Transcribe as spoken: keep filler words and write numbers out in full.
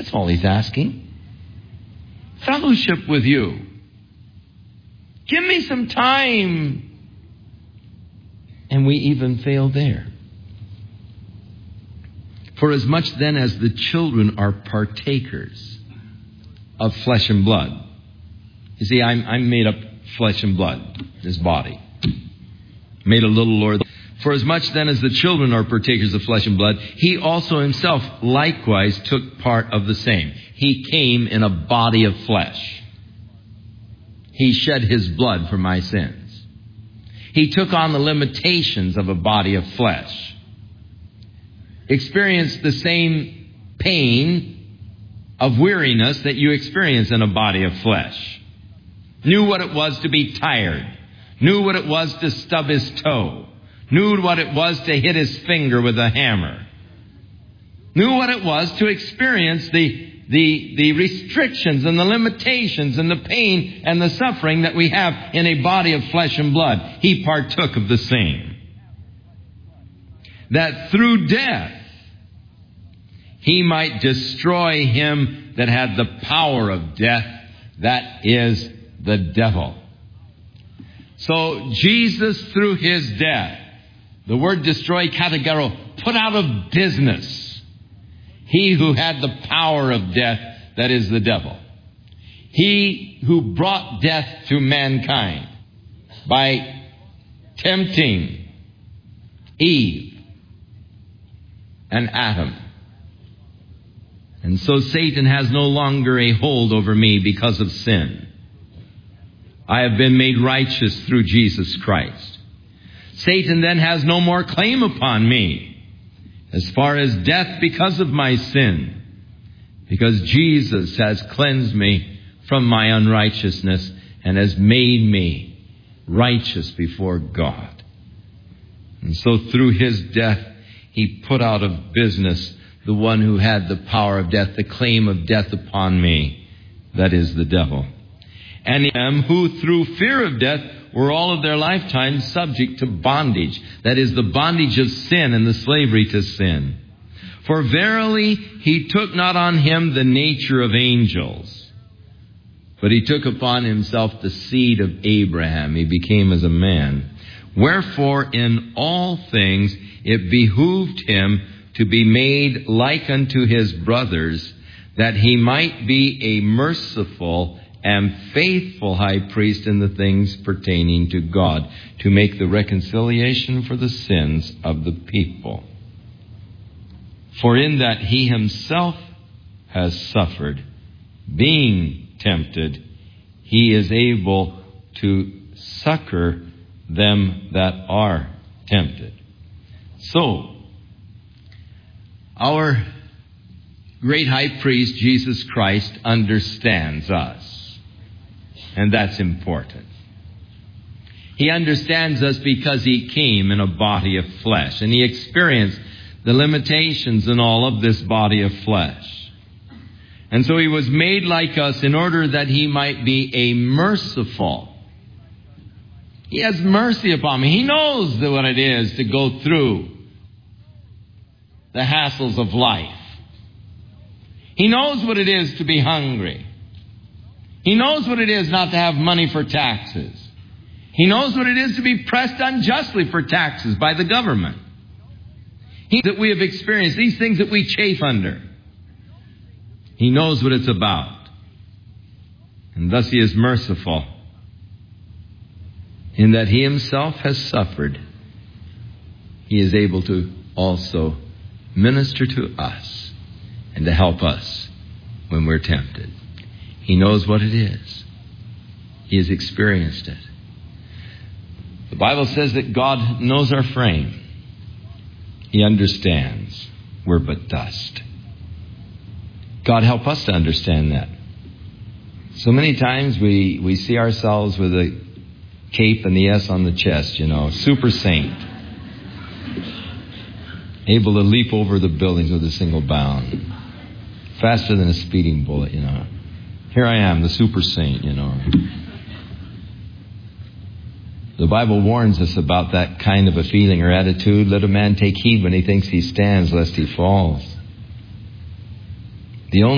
That's all he's asking. Fellowship with you. Give me some time. And we even fail there. For as much then as the children are partakers of flesh and blood. You see, I'm, I'm made up flesh and blood, this body. Made a little lower. For as much then as the children are partakers of flesh and blood, he also himself likewise took part of the same. He came in a body of flesh. He shed his blood for my sins. He took on the limitations of a body of flesh. Experienced the same pain of weariness that you experience in a body of flesh. Knew what it was to be tired. Knew what it was to stub his toe. Knew what it was to hit his finger with a hammer. Knew what it was to experience the, the, the restrictions and the limitations and the pain and the suffering that we have in a body of flesh and blood. He partook of the same. That through death, he might destroy him that had the power of death, that is the devil. So Jesus, through his death, the word destroy, kategoro, put out of business he who had the power of death, that is the devil. He who brought death to mankind by tempting Eve and Adam. And so Satan has no longer a hold over me because of sin. I have been made righteous through Jesus Christ. Satan then has no more claim upon me as far as death because of my sin, because Jesus has cleansed me from my unrighteousness and has made me righteous before God. And so through his death, he put out of business the one who had the power of death, the claim of death upon me, that is the devil. And them who through fear of death were all of their lifetime subject to bondage, that is the bondage of sin and the slavery to sin. For verily he took not on him the nature of angels, but he took upon himself the seed of Abraham. He became as a man. Wherefore in all things it behooved him to be made like unto his brothers, that he might be a merciful and faithful high priest in the things pertaining to God, to make the reconciliation for the sins of the people. For in that he himself has suffered, being tempted, he is able to succor them that are tempted. So, our great high priest, Jesus Christ, understands us. And that's important. He understands us because he came in a body of flesh. And he experienced the limitations in all of this body of flesh. And so he was made like us in order that he might be a merciful. He has mercy upon me. He knows what it is to go through the hassles of life. He knows what it is to be hungry. He knows what it is not to have money for taxes. He knows what it is to be pressed unjustly for taxes by the government. He that we have experienced, these things that we chafe under. He knows what it's about. And thus he is merciful in that he himself has suffered. He is able to also minister to us and to help us when we're tempted. He knows what it is. He has experienced it. The Bible says that God knows our frame. He understands we're but dust. God help us to understand that. So many times we, we see ourselves with a cape and the S on the chest, you know, super saint. Able to leap over the buildings with a single bound. Faster than a speeding bullet, you know. Here I am, the super saint, you know. The Bible warns us about that kind of a feeling or attitude. Let a man take heed when he thinks he stands, lest he falls. The only